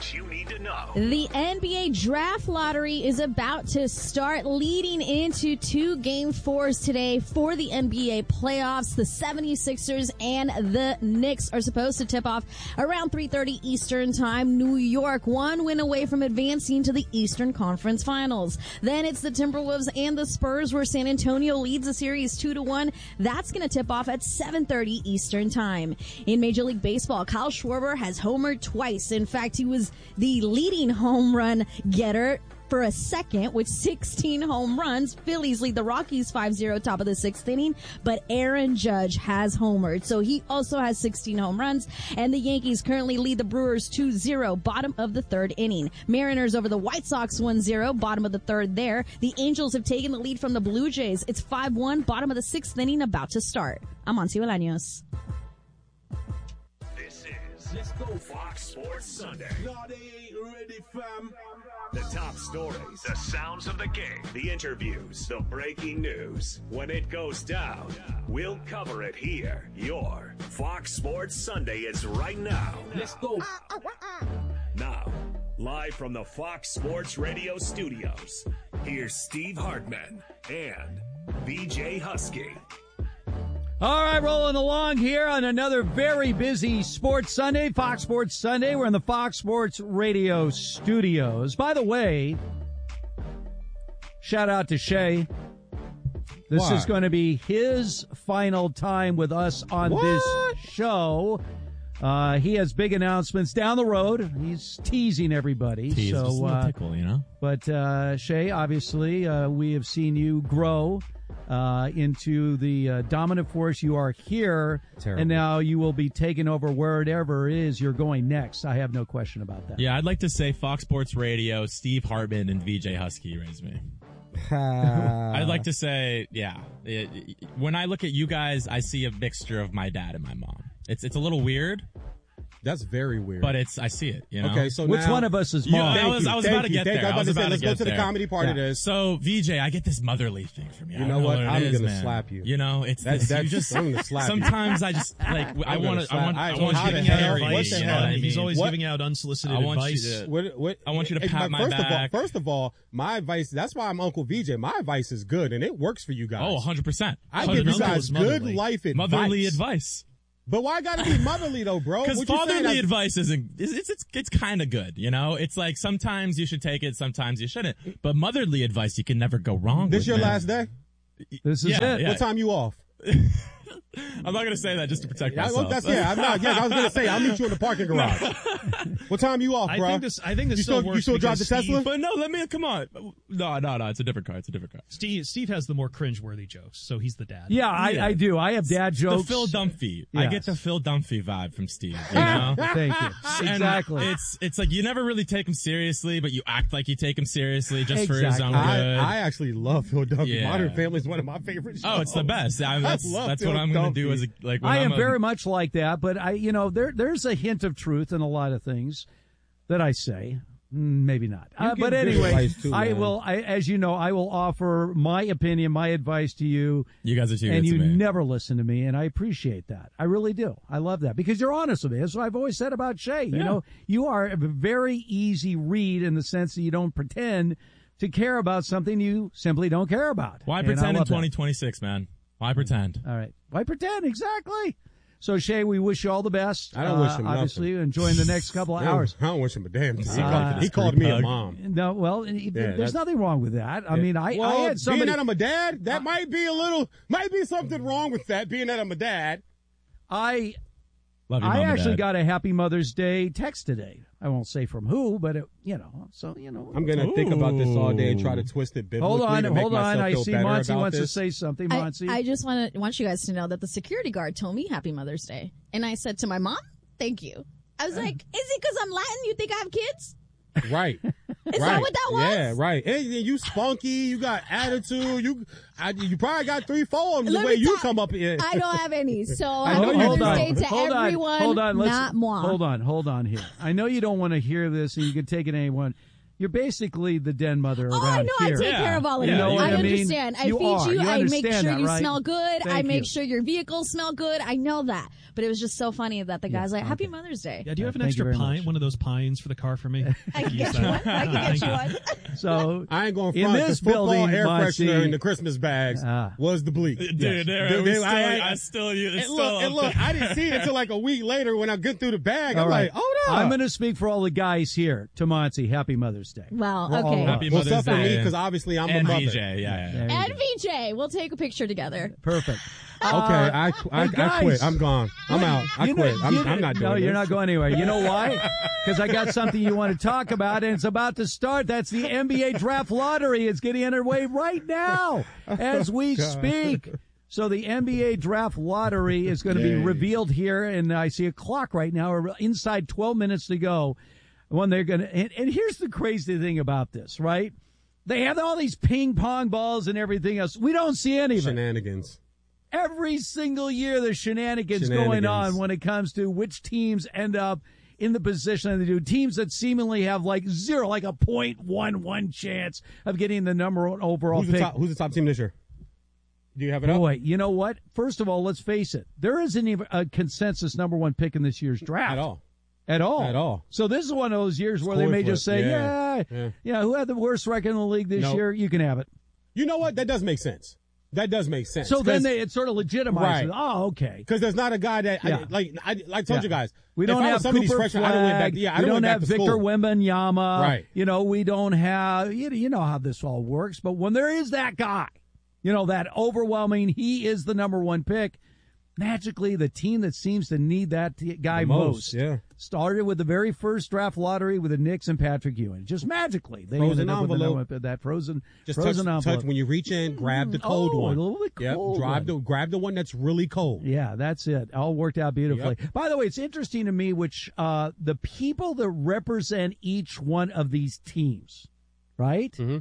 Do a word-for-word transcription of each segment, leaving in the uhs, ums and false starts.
what you need to know. The N B A Draft Lottery is about to start, leading into two game fours today for the N B A playoffs. The seventy-sixers and the Knicks are supposed to tip off around three thirty Eastern time. New York, one win away from advancing to the Eastern Conference Finals. Then it's the Timberwolves and the Spurs, where San Antonio leads the series two to one. That's going to tip off at seven thirty Eastern time. In Major League Baseball, Kyle Schwarber has homered twice. In fact, he was the leading home run getter for a second with sixteen home runs. Phillies lead the Rockies five zero, top of the sixth inning, but Aaron Judge has homered, so he also has sixteen home runs. And the Yankees currently lead the Brewers two zero, bottom of the third inning. Mariners over the White Sox one zero, bottom of the third there. The Angels have taken the lead from the Blue Jays. It's five one, bottom of the sixth inning, about to start. I'm Monty Bolaños. This is Let's Go Fox Sports Sunday. No, they ain't ready, fam. The top stories, the sounds of the game, the interviews, the breaking news. When it goes down, we'll cover it here. Your Fox Sports Sunday is right now. Let's go. Now, live from the Fox Sports Radio studios, here's Steve Hartman and V J Husky. All right, rolling along here on another very busy Sports Sunday, Fox Sports Sunday. We're in the Fox Sports Radio studios. By the way, shout out to Shay. This Why? is going to be his final time with us on What? this show. Uh, he has big announcements down the road. He's teasing everybody. Tease, so, just a little uh, tickle, you know? But, uh, Shay, obviously, uh, we have seen you grow uh, into the uh, dominant force you are here. Terrible. And now you will be taking over wherever it is you're going next. I have no question about that. Yeah, I'd like to say Fox Sports Radio, Steve Hartman, and V J Husky raised me. I'd like to say, yeah. It, it, when I look at you guys, I see a mixture of my dad and my mom. It's it's a little weird, That's very weird. but it's I see it. You know. okay, so Which now, one of us is You- mom? I was I was about to you, get thank there. you. I was to say, about to let's get go to the there. comedy part of Yeah. this. So V J, I get this motherly thing from you. You I know don't what? it I'm is, gonna man. slap you. You know, it's That's- this, that's- you just I'm gonna slap you. sometimes I just like I I'm want gonna to. I slap- want. I- I well, want how you to the get hell- advice. what the You know hell? what I mean? He's always What? giving out unsolicited I want you advice. to- What, what, I want you to eh, pat my first back. Of all, first of all, my advice, that's why I'm Uncle V J. My advice is good, and it works for you guys. Oh, one hundred percent. I So give the you uncle guys is good motherly. life advice. Motherly advice. But why gotta be motherly, though, bro? Because What you saying? fatherly That's- advice isn't, it's, it's, it's, it's kind of good, you know? It's like sometimes you should take it, sometimes you shouldn't. But motherly advice, you can never go wrong This with, your man. last day? This is Yeah, it. yeah. What time you off? I'm not going to say that just to protect Yeah, myself. that's, yeah, I'm not, yeah, I was gonna say, I'll meet you in the parking garage. What time you off, I bro? think this. I think this You still, still- you works. still drive because the Tesla? Steve, But no, let me, come on. No, no, no, it's a different car. It's a different car. Steve, Steve has the more cringeworthy jokes, so he's the dad. Yeah, I, Yeah. I do. I have dad jokes. The Phil Dunphy. I Yes. get the Phil Dunphy vibe from Steve, you know? Thank you. And Exactly. It's it's like you never really take him seriously, but you act like you take him seriously just for his own Exactly. good. I, I actually love Phil Dunphy. Yeah. Modern Family is one of my favorite shows. oh, it's the best. I, that's love that's Phil what I'm going to do Dunphy. as a like. When I I'm am a, very much like that, but I, you know, there there's a hint of truth in a lot of things that I say. Mm, Maybe not. Uh, give but good anyway, advice too, I man. will, I, as you know, I will offer my opinion, my advice to you, You guys are too and good you to me. never listen to me, and I appreciate that. I really do. I love that because you're honest with me. That's what I've always said about Shay. You Yeah. know, you are a very easy read in the sense that you don't pretend to care about something you simply don't care about. Why And I pretend in love that. twenty twenty-six, man? Why pretend? All right. Why pretend? Exactly. So, Shay, we wish you all the best. I don't wish him Obviously, nothing. enjoying the next couple of I don't- hours. I don't wish him a damn thing. He Uh, called, he called me a hug. mom. No, well, he- Yeah, there's that's- nothing wrong with that. I mean, I, well, I had somebody. being that I'm a dad, that might be a little, might be something wrong with that. Being that I'm a dad, I Love you, I Mom and actually Dad. got a Happy Mother's Day text today. I won't say from who, but it, you know, so you know. I'm gonna think about this all day and try to twist it biblically. hold on, to make hold on. myself I feel see better Monty about wants this. to say something. I, Monty, I just want to want you guys to know that the security guard told me Happy Mother's Day, and I said to my mom, "Thank you." I was like, "Is it because I'm Latin? You think I have kids?" Right. Is right. that what that was? Yeah, right. And you spunky, you got attitude, you I, you probably got three, four of them the Let way me you talk- come up here. I don't have any, so I Happy know you Mother's don't. Day to hold on, everyone, hold on, let's, not moi. Hold on, hold on here. I know you don't want to hear this, and you can take it anyone. You're basically the den mother Oh, around I know. here. I take Yeah. care of all of You you. know what I I mean? understand. I You feed are. you. You I make understand sure that, you right? smell good. Thank I make you. sure your vehicles smell good. I know that. But it was just so funny that the guy's like, "Happy Mother's Day." Yeah, do you have an Thank you extra very pine, much. one of those pines for the car for me? I can Use get you that. one. I can get Thank you you. one. So I ain't going in front. this The football building, air Marcy- freshener in the Christmas bags Ah. was the bleak. Dude, Yes. there, They- it was they- still, I- I, I- still, it's And still look, and up look, there. I didn't see it until like a week later when I get through the bag. all I'm right. like, hold up. I'm going to speak for all the guys here. Tomonsi, happy Mother's Day. Well, For all okay. of us. Happy well, Mother's stuff for me Day. because obviously I'm and a mother. V J, yeah, yeah. There you And go. V J, we'll take a picture together. Perfect. Okay, Uh, I, I, hey, I guys. quit. I'm gone. I'm out. I You know- quit. I'm, you- I'm not doing No, this. you're not going anywhere. You know why? Because I got something you want to talk about, and it's about to start. That's the N B A Draft Lottery. It's getting underway right now as we speak. So the N B A Draft Lottery is going to be Yay. revealed here, and I see a clock right now. We're inside twelve minutes to go. When they're going to, and, and here's the crazy thing about this, right? They have all these ping pong balls and everything else. We don't see any of it. Shenanigans. Every single year, there's shenanigans, going Shenanigans. on when it comes to which teams end up in the position that they do. Teams that seemingly have like zero, like a point one one chance of getting the number one overall Who's the pick. top? Who's the top team this year? Do you have it up? Boy, you know what? First of all, let's face it. There isn't even a consensus number one pick in this year's draft. At all. At all. At all. So this is one of those years where Coin they may flip. just say, Yeah. yeah, Yeah. yeah, who had the worst record in the league this Nope. year? You can have it. You know what? That does make sense. That does make sense. So then they, it sort of legitimizes. Right. Oh, okay. Because there's not a guy that Yeah. I, like I like told Yeah. you guys. We if don't I have was some of these Cooper freshmen, I don't went Flagg. back. Yeah, I we don't don't went back have to Victor school. Wembanyama. Right. You know, we don't have. You, you know how this all works. But when there is that guy, you know, that overwhelming, he is the number one pick. Magically, the team that seems to need that t- guy The most, most, yeah. started with the very first draft lottery with the Knicks and Patrick Ewing. Just magically, they Frozen ended up with the envelope. number, that frozen, Just frozen touch, envelope. touch when you reach in, grab the cold Oh, one. a little bit Yep, cold grab one. the grab the one that's really cold. Yeah, that's it. All worked out beautifully. By the way, it's interesting to me which uh, the people that represent each one of these teams, right? Mm-hmm.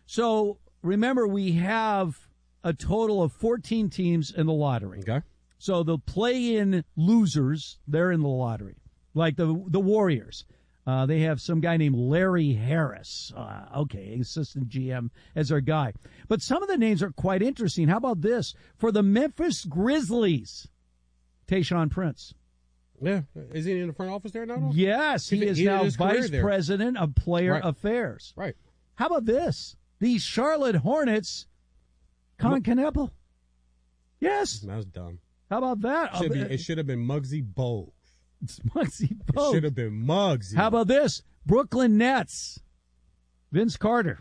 So remember, we have a total of fourteen teams in the lottery. Okay. So the play-in losers, they're in the lottery, like the the Warriors. Uh, they have some guy named Larry Harris. Uh, okay, assistant G M as their guy. But some of the names are quite interesting. How about this? For the Memphis Grizzlies, Tayshaun Prince. Yeah. Is he in the front office there now? though? Yes, he He is did now his career vice there. president of player Right. affairs. Right. How about this? The Charlotte Hornets, Colin Kneppel. Yes. That was dumb. How about that? Should be, Uh, it should have been Muggsy Bogues. it's Muggsy It Bogues. should have been Muggsy. How about this? Brooklyn Nets, Vince Carter.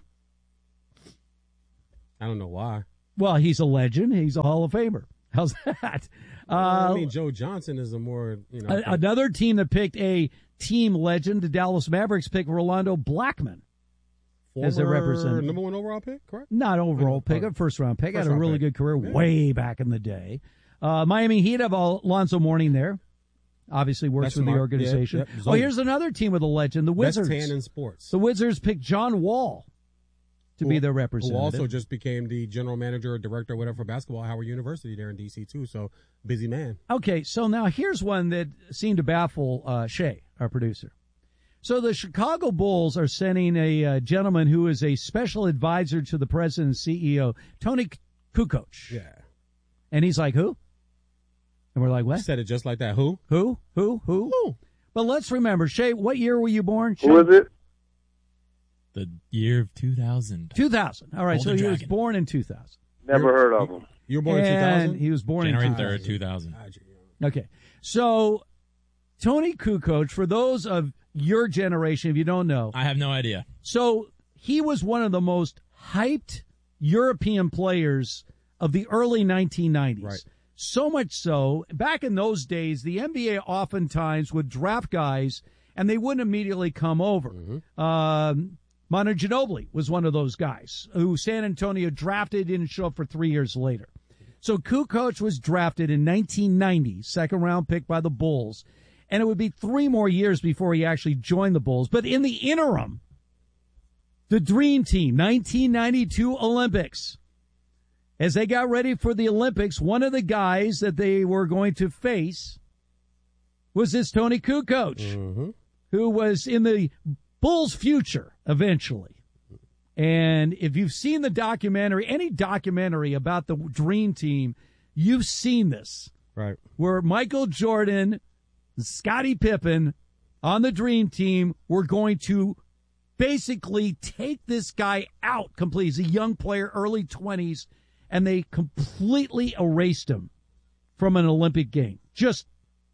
I don't know why. Well, he's a legend. He's a Hall of Famer. How's that? Well, Uh, I mean, Joe Johnson is a more, you know. a- another team that picked a team legend, the Dallas Mavericks, picked Rolando Blackman. as a former representative. number one overall pick, correct? Not overall pick, Uh, a first round pick. first Had a round really pick. good career Yeah. way back in the day. Uh, Miami Heat have Alonzo Mourning there. Obviously works That's for the smart. organization. Yeah, yep. Oh, here's another team with a legend, the Best Wizards. tan in sports. The Wizards picked John Wall to be Who- their Who representative. also just became the general manager or director or whatever for basketball at Howard University there in D C too. So busy man. Okay, so now here's one that seemed to baffle uh, Shay, our producer. So the Chicago Bulls are sending a uh, gentleman who is a special advisor to the president and C E O, Tony Kukoc. Yeah. And he's like, who? And we're like, what? Said it just like that. Who? Who? Who? Who? Who? But let's remember, Shay, what year were you born? Shay? Who is it? The year of two thousand. two thousand. All right, so Golden he was Dragon. born in two thousand. Never You're- heard of him. You were born in two And thousand? he was born January in third, two thousand. Okay. So Tony Kukoc, for those of your generation, if you don't know, I have no idea. so he was one of the most hyped European players of the early nineteen nineties. Right. So much so, back in those days, the N B A oftentimes would draft guys and they wouldn't immediately come over. Um, Manu Ginobili was one of those guys who San Antonio drafted, didn't show up for three years later. So Kukoc was drafted in nineteen ninety, second round pick by the Bulls, and it would be three more years before he actually joined the Bulls. But in the interim, the Dream Team, nineteen ninety-two Olympics, as they got ready for the Olympics, one of the guys that they were going to face was this Tony Kukoc, Mm-hmm. who was in the Bulls' future eventually. And if you've seen the documentary, any documentary about the Dream Team, you've seen this. Right. Where Michael Jordan, Scottie Pippen on the Dream Team were going to basically take this guy out completely. He's a young player, early twenties, and they completely erased him from an Olympic game. Just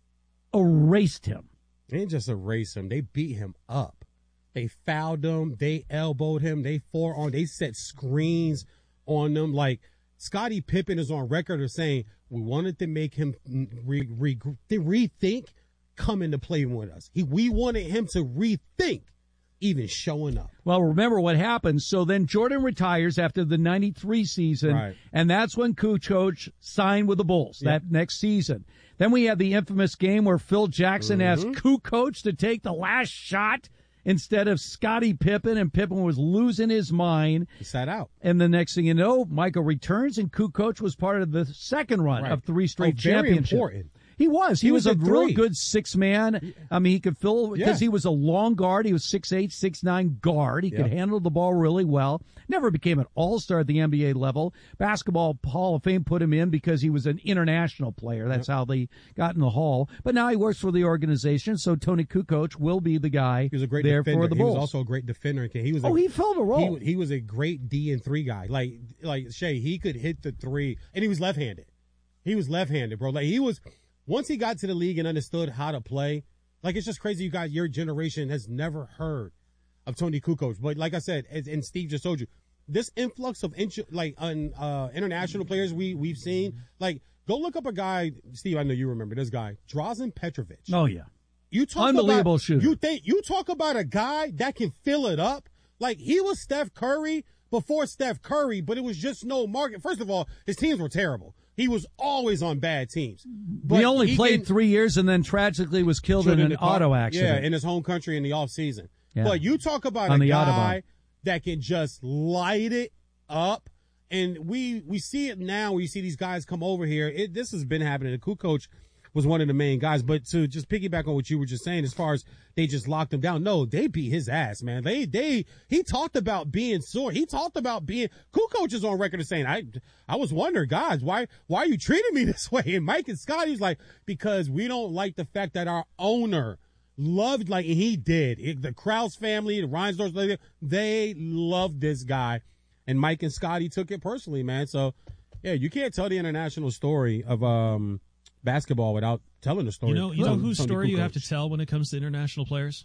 erased him. They didn't just erase him. They beat him up. They fouled him. They elbowed him. They forearmed. They set screens on them. Like, Scottie Pippen is on record of saying, we wanted to make him re- re- rethink coming to play with us. He, we wanted him to rethink even showing up. Well, remember what happened. So then Jordan retires after the ninety-three season, Right. and that's when Kukoc signed with the Bulls Yep. that next season. Then we had the infamous game where Phil Jackson Mm-hmm. asked Kukoc to take the last shot instead of Scottie Pippen, and Pippen was losing his mind. He sat out. And the next thing you know, Michael returns, and Kukoc was part of the second run Right. of three straight Oh, very championships. important. He was. He, He was, was a a real three. good six man. I mean, he could fill because Yeah. he was a long guard. He was six eight, six nine guard. He Yep. could handle the ball really well. Never became an all star at the N B A level. Basketball Hall of Fame put him in because he was an international player. That's how they got in the Hall. But now he works for the organization, so Tony Kukoc will be the guy He was a great there defender. for the He Bulls. was also a great defender. He was. oh, a, he filled a role. He, he was a great D and three guy. Like like Shay, he could hit the three, and he was left handed. He was left handed, bro. Like he was. Once he got to the league and understood how to play, like it's just crazy. You guys, your generation has never heard of Tony Kukoc. But like I said, as, and Steve just told you, this influx of inter, like un, uh, international players we we've seen. Like go look up a guy, Steve. I know you remember this guy, Drazen Petrovic. oh, yeah. You talk Unbelievable about, shooter. You think you talk about a guy that can fill it up? Like he was Steph Curry before Steph Curry, but it was just no market. First of all, his teams were terrible. He was always on bad teams. But he only he played can- three years and then tragically was killed in an the car- auto accident. Yeah, in his home country in the off season. Yeah. But you talk about On a the guy Autobahn. that can just light it up, and we we see it now. We see these guys come over here. It, this has been happening. The Kukoc was one of the main guys. But to just piggyback on what you were just saying, as far as they just locked him down, no, they beat his ass, man. They they he talked about being sore. He talked about being. Kukoc is on record of saying, I I was wondering, guys, why why are you treating me this way? And Mike and Scott, he's like, because we don't like the fact that our owner loved, like, and he did. It, the Krause family, the Reinsdorf, they loved this guy. And Mike and Scotty took it personally, man. So, yeah, you can't tell the international story of um basketball without telling the story. You know, you know of whose Tony story you Kukoc. have to tell when it comes to international players?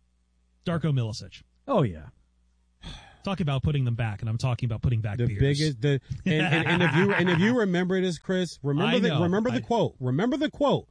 Darko Milicic. Oh, yeah. Talk about putting them back, and I'm talking about putting back The beers. biggest, the and, and, and if you and if you remember this, Chris, remember I the know. remember the I- quote. Remember the quote.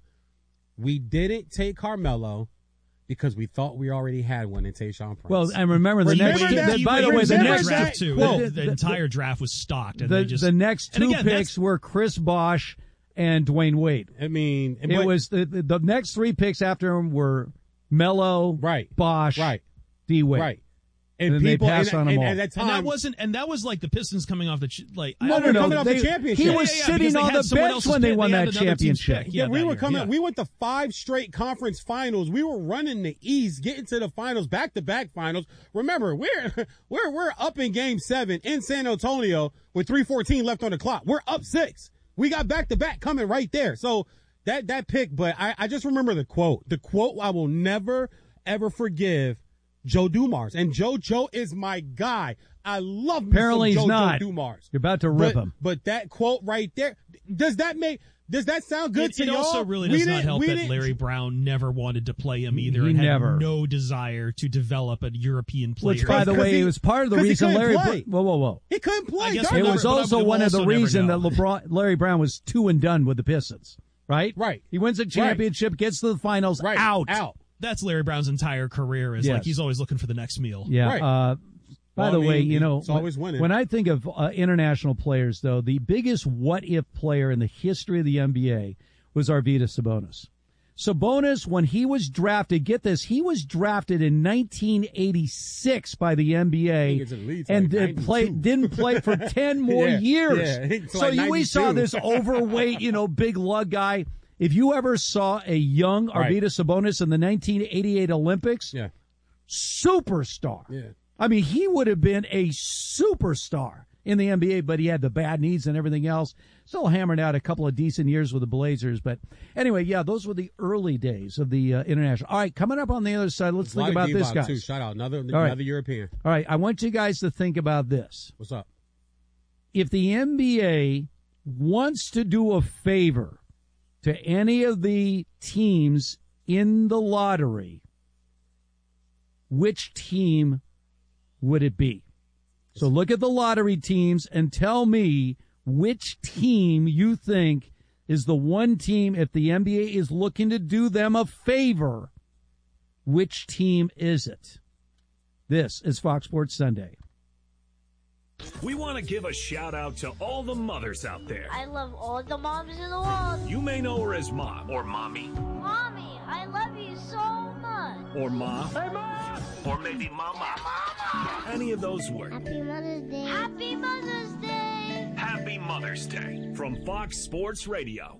We didn't take Carmelo because we thought we already had one in Tayshaun Prince. Well, and remember the Remember next. that- the- by the way, the remember next that draft too. quote. The, the The- entire draft was stocked, and the, they just the next and two again, picks that's- were Chris Bosh and Dwayne Wade. I mean, It but- was the, the the next three picks after him were Melo, Right. Bosh, right, D Wade. right. And And they people passed and, on 'em and, all. and at that And time, that wasn't, and that was like the Pistons coming off the ch- like. No, I, no, were no. coming off the they- championship. He Yeah, was yeah, yeah, sitting because they on had the someone bench else's when they pick. won They had that another team's championship. pick. Yeah, Yeah, we that were year, coming. yeah. We went to five straight conference finals. We were running the East, getting to the finals, back to back finals. Remember, we're we're we're up in Game Seven in San Antonio with three fourteen left on the clock. We're up six. We got back to back coming right there. So that that pick, but I I just remember the quote. The quote I will never ever forgive. Joe Dumars, and Joe Joe is my guy. I love me Apparently some he's Joe not. Joe Dumars. You're about to rip but, him. But that quote right there, does that make? Does that sound good It, to it y'all? also really We does not didn't- help we that didn't- Larry Brown never wanted to play him either, He and had never. no desire to develop a European player. Which, by the Because way, he- it was part of the 'cause he reason couldn't Larry. play. Br- whoa, whoa, whoa! He couldn't play. I guess Darn we'll It never- was but I also would one of also the never reason know. that LeBron, Larry Brown was two and done with the Pistons. Right, Right. He wins a championship, gets to the finals, right out, out. That's Larry Brown's entire career. Is Yes. like he's always looking for the next meal. Yeah. Right. Uh, by Well, the I way, mean, you know, it's always when, winning. when I think of uh, international players, though, the biggest what-if player in the history of the N B A was Arvydas Sabonis. Sabonis, when he was drafted, get this, he was drafted in nineteen eighty-six by the N B A gets in the lead, and like did ninety-two. play, didn't play for ten more Yeah, years. yeah, it's so like you, we saw ninety-two. this overweight, you know, big lug guy. If you ever saw a young Right. Arvydas Sabonis in the nineteen eighty-eight Olympics, Yeah. superstar. Yeah. I mean, he would have been a superstar in the N B A, but he had the bad knees and everything else. Still hammered out a couple of decent years with the Blazers. But anyway, yeah, those were the early days of the uh, international. All right, coming up on the other side, let's think about this, guys. Too. Shout out another, right. another European. All right, I want you guys to think about this. What's up? If the N B A wants to do a favor to any of the teams in the lottery, which team would it be? So look at the lottery teams and tell me which team you think is the one team, if the N B A is looking to do them a favor, which team is it? This is Fox Sports Sunday. We want to give a shout out to all the mothers out there. I love all the moms in the world. You may know her as Mom or Mommy. Mommy, I love you so much. Or Ma. Hey, Ma! Or maybe Mama. Hey, Mama! Any of those work. Happy Mother's Day. Happy Mother's Day. Happy Mother's Day from Fox Sports Radio.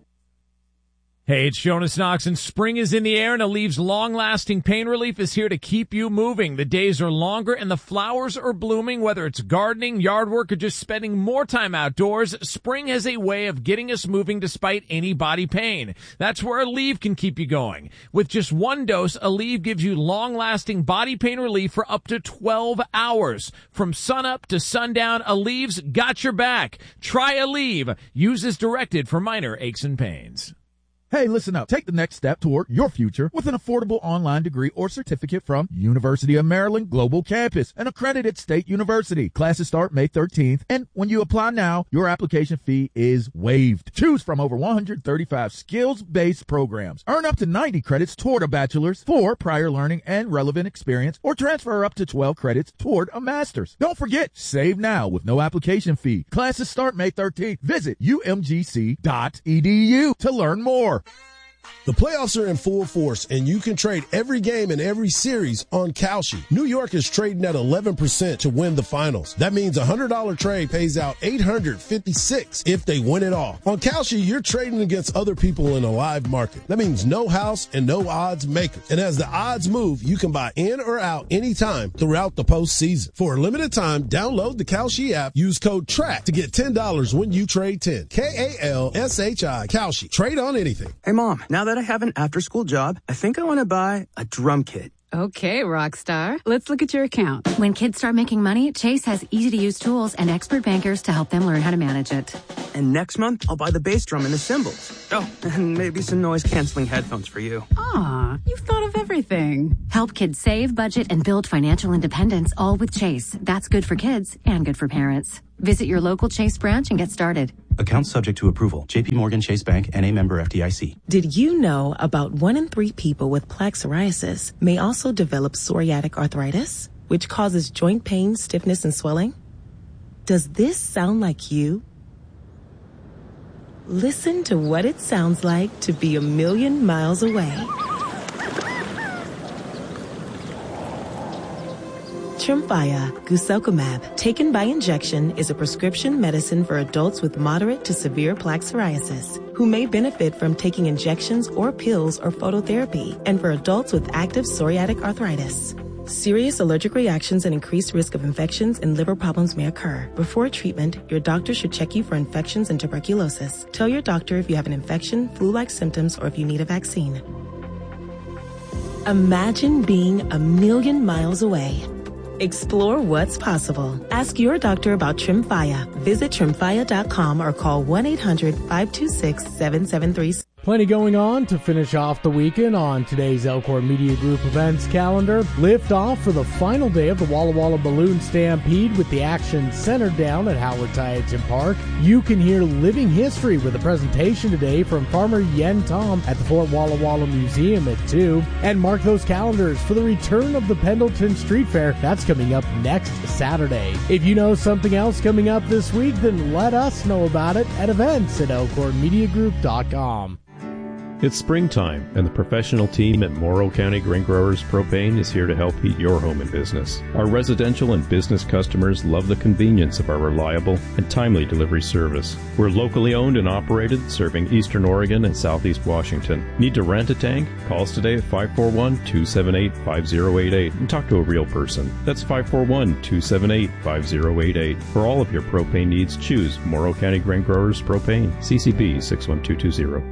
Hey, it's Jonas Knox, and spring is in the air, and Aleve's long-lasting pain relief is here to keep you moving. The days are longer, and the flowers are blooming. Whether it's gardening, yard work, or just spending more time outdoors, spring has a way of getting us moving despite any body pain. That's where Aleve can keep you going. With just one dose, Aleve gives you long-lasting body pain relief for up to twelve hours. From sunup to sundown, Aleve's got your back. Try Aleve. Use as directed for minor aches and pains. Hey, listen up. Take the next step toward your future with an affordable online degree or certificate from University of Maryland Global Campus, an accredited state university. Classes start May thirteenth, and when you apply now, your application fee is waived. Choose from over one hundred thirty-five skills-based programs. Earn up to ninety credits toward a bachelor's for prior learning and relevant experience, or transfer up to twelve credits toward a master's. Don't forget, save now with no application fee. Classes start May thirteenth. Visit U M G C dot E D U to learn more. The playoffs are in full force, and you can trade every game in every series on Kalshi. New York is trading at eleven percent to win the finals. That means a one hundred dollars trade pays out eight hundred fifty-six dollars if they win it all. On Kalshi, you're trading against other people in a live market. That means no house and no odds makers. And as the odds move, you can buy in or out anytime throughout the postseason. For a limited time, download the Kalshi app. Use code TRACK to get ten dollars when you trade ten. K A L S H I, Kalshi. Trade on anything. Hey, Mom, now that I have an after-school job, I think I want to buy a drum kit. Okay, Rockstar. Let's look at your account. When kids start making money, Chase has easy-to-use tools and expert bankers to help them learn how to manage it. And next month, I'll buy the bass drum and the cymbals. Oh, and maybe some noise-canceling headphones for you. Aw, you've thought of everything. Help kids save, budget, and build financial independence, all with Chase. That's good for kids and good for parents. Visit your local Chase branch and get started. Account subject to approval. J P Morgan Chase Bank, N A member F D I C. Did you know about one in three people with plaque psoriasis may also develop psoriatic arthritis, which causes joint pain, stiffness, and swelling? Does this sound like you? Listen to what it sounds like to be a million miles away. Tremfya guselkumab, taken by injection, is a prescription medicine for adults with moderate to severe plaque psoriasis who may benefit from taking injections or pills or phototherapy, and for adults with active psoriatic arthritis. Serious allergic reactions and increased risk of infections and liver problems may occur. Before treatment, your doctor should check you for infections and tuberculosis. Tell your doctor if you have an infection, flu-like symptoms, or if you need a vaccine. Imagine being a million miles away. Explore what's possible. Ask your doctor about Tremfya. Visit tremfya dot com or call one eight hundred five two six seven seven three six. Plenty going on to finish off the weekend on today's Elkhorn Media Group events calendar. Lift off for the final day of the Walla Walla Balloon Stampede with the action centered down at Howard Tietjen Park. You can hear living history with a presentation today from farmer Yen Tom at the Fort Walla Walla Museum at two. And mark those calendars for the return of the Pendleton Street Fair. That's coming up next Saturday. If you know something else coming up this week, then let us know about it at events at elkhorn media group dot com. It's springtime, and the professional team at Morrow County Grain Growers Propane is here to help heat your home and business. Our residential and business customers love the convenience of our reliable and timely delivery service. We're locally owned and operated, serving Eastern Oregon and Southeast Washington. Need to rent a tank? Call us today at five four one, two seven eight, five zero eight eight and talk to a real person. That's five four one, two seven eight, five zero eight eight. For all of your propane needs, choose Morrow County Grain Growers Propane, C C P six one two two zero.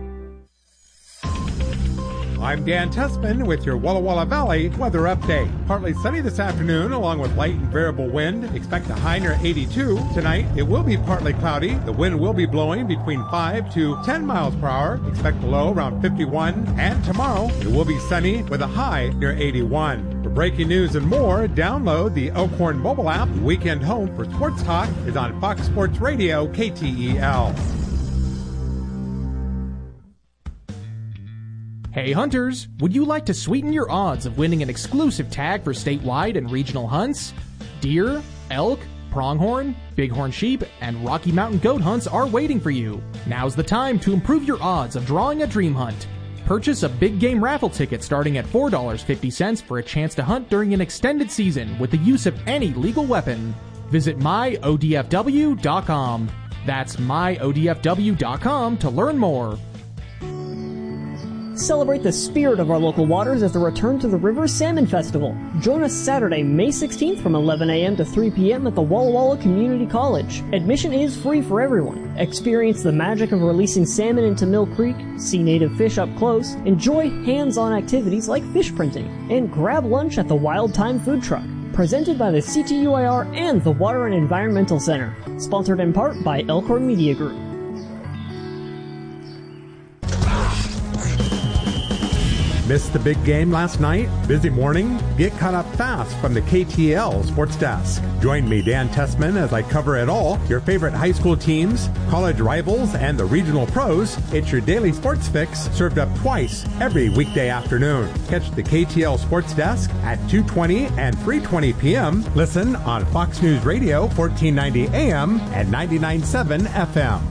I'm Dan Tessman with your Walla Walla Valley weather update. Partly sunny this afternoon along with light and variable wind. Expect a high near eighty-two. Tonight it will be partly cloudy. The wind will be blowing between five to ten miles per hour. Expect a low around fifty-one. And tomorrow it will be sunny with a high near eighty-one. For breaking news and more, download the Elkhorn mobile app. The weekend home for sports talk is on Fox Sports Radio K T E L. Hey hunters, would you like to sweeten your odds of winning an exclusive tag for statewide and regional hunts? Deer, elk, pronghorn, bighorn sheep, and Rocky Mountain goat hunts are waiting for you. Now's the time to improve your odds of drawing a dream hunt. Purchase a big game raffle ticket starting at four dollars and fifty cents for a chance to hunt during an extended season with the use of any legal weapon. Visit my O D F W dot com. That's my O D F W dot com to learn more. Celebrate the spirit of our local waters as the return to the River Salmon Festival. Join us Saturday, May sixteenth from eleven a.m. to three p.m. at the Walla Walla Community College. Admission is free for everyone. Experience the magic of releasing salmon into Mill Creek, see native fish up close, enjoy hands-on activities like fish printing, and grab lunch at the Wild Time Food Truck. Presented by the C T U I R and the Water and Environmental Center. Sponsored in part by Elkhorn Media Group. Missed the big game last night? Busy morning? Get caught up fast from the K T L Sports Desk. Join me, Dan Tessman, as I cover it all. Your favorite high school teams, college rivals, and the regional pros. It's your daily sports fix, served up twice every weekday afternoon. Catch the K T L Sports Desk at two twenty and three twenty p.m. Listen on Fox News Radio, fourteen ninety A M and ninety-nine point seven F M.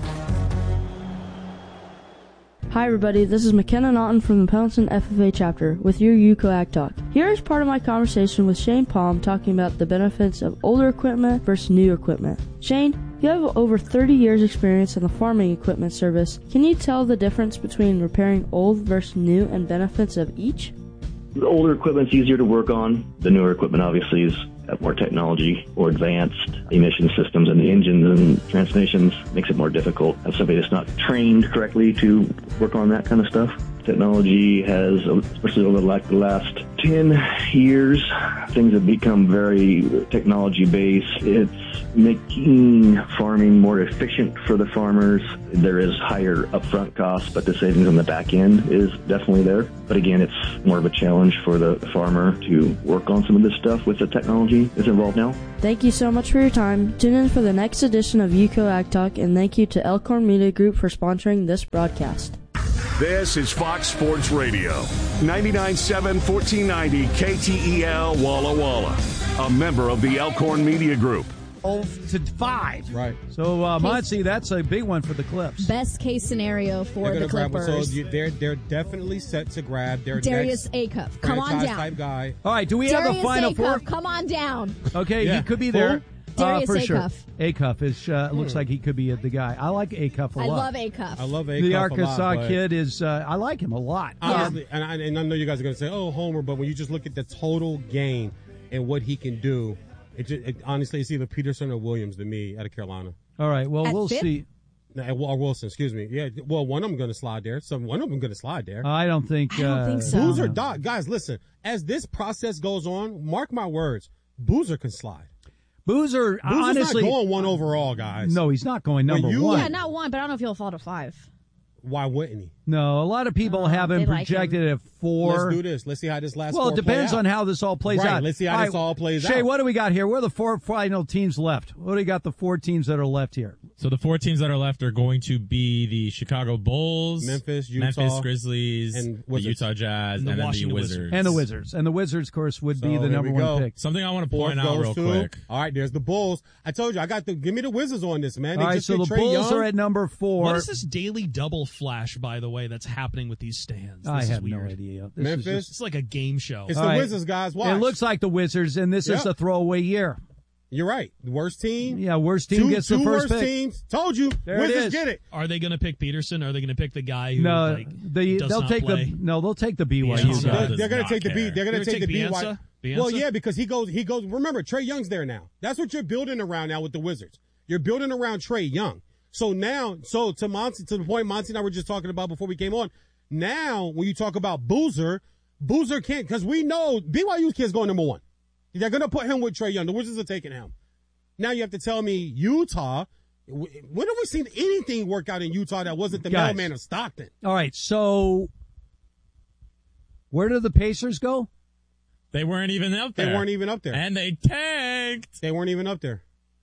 Hi everybody, this is McKenna Naughton from the Pendleton F F A chapter with your U C O A C Talk. Here is part of my conversation with Shane Palm talking about the benefits of older equipment versus new equipment. Shane, you have over thirty years experience in the farming equipment service. Can you tell the difference between repairing old versus new and benefits of each? The older equipment's easier to work on. The newer equipment obviously is have more technology or advanced emission systems in the engines and transmissions. Makes it more difficult. Have somebody that's not trained correctly to work on that kind of stuff. Technology has, especially over like the last ten years, things have become very technology-based. It's making farming more efficient for the farmers. There is higher upfront costs, but the savings on the back end is definitely there. But again, it's more of a challenge for the farmer to work on some of this stuff with the technology that's involved now. Thank you so much for your time. Tune in for the next edition of U C O A C Talk, and thank you to Elkhorn Media Group for sponsoring this broadcast. This is Fox Sports Radio, ninety-nine point seven, fourteen ninety K T E L Walla Walla, a member of the Elkhorn Media Group. To five. Right. So, uh, Monty, that's a big one for the Clips. Best case scenario for the Clippers. Grab, so you, they're, they're definitely set to grab their Darius next Acuff. Come on down. Type guy. All right, do we Darius have a Final Acuff, Four? Come on down. Okay, yeah. he could be there. Darius uh, for Acuff. Sure. Acuff is, uh, looks like he could be the guy. I like Acuff a I lot. love Acuff. I love Acuff The a Arkansas lot, but kid is, uh, I like him a lot. Honestly, and, I, and I know you guys are going to say, oh, Homer, but when you just look at the total game and what he can do, It, just, it honestly, it's either Peterson or Williams to me out of Carolina. All right, well, At we'll fifth? see. No, or Wilson, excuse me. Yeah, well, one of them going to slide there. So one of them going to slide there. I don't think. I don't uh, think so. Boozer, dog, guys, listen. As this process goes on, mark my words, Boozer can slide. Boozer, Boozer's honestly, not going one overall, guys. No, he's not going number you- one. Yeah, not one, but I don't know if he'll fall to five. Why wouldn't he? No, a lot of people Oh, have him they like projected at four. Let's do this. Let's see how this last Well, four it depends play out. on how this all plays Right, out. let's see how this all plays Shay, out. what do we got here? We're the four final teams left. What do we got the four teams that are left here? So the four teams that are left are going to be the Chicago Bulls, Memphis, Utah, Memphis Grizzlies, and the Utah Jazz, And and, the then Washington the Wizards. Wizards. And the Wizards. And the Wizards, of course, would be So the here number we one go. pick. Something I want to Fourth point out goes real to- quick. All right, there's the Bulls. I told you, I got the, give me the Wizards on this, man. They All right, just so get the Trae Bulls Young. are at number four. What is this daily double flash, by the way, that's happening with these stands? This I is have no weird. idea. This Memphis? is just- It's like a game show. It's All the right. Wizards, guys. Watch. It looks like the Wizards, and this is Yep. a throwaway year. You're right. The worst team. Yeah, worst team two, gets the two first worst pick. teams. Told you. There it Wizards is. get it. Are they going to pick Peterson? Or are they going to pick the guy who No, like, the, does they'll not take play? the no, they'll take the B Y U Bielsa guy. does They're going not to take the B. care. They're going They're to take the gonna B. Bielsa? Bielsa? Well, yeah, because he goes. He goes. Remember, Trae Young's there now. That's what you're building around now with the Wizards. You're building around Trae Young. So now, so to Monty, to the point Monty and I were just talking about before we came on. Now, when you talk about Boozer, Boozer can't because we know B Y U's kid's going number one. They're going to put him with Trae Young. The Wizards are taking him. Now you have to tell me Utah. When have we seen anything work out in Utah that wasn't the Guys. mailman of Stockton? All right, so where do the Pacers go? They weren't even up there. They weren't even up there. And they tanked. They weren't even up there.